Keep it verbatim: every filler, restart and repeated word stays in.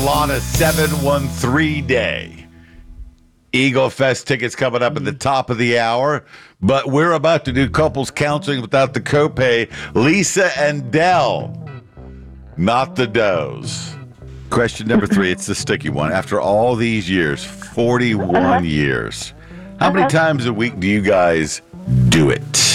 Lana seven one three Day. Eagle Fest tickets coming up at the top of the hour, but we're about to do couples counseling without the copay. Lisa and Dell, not the Does. Question number three, it's the sticky one. After all these years, forty-one Uh-huh. years, how many Uh-huh. times a week do you guys do it?